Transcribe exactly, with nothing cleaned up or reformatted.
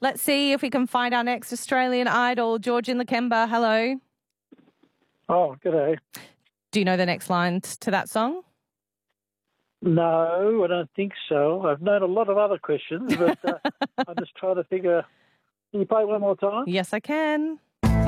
Let's see if we can find our next Australian Idol. George in Lakemba, hello. Oh, g'day. Do you know the next line to that song? No, I don't think so. I've known a lot of other questions, but uh, I'm just trying to figure. Can you play one more time? Yes, I can.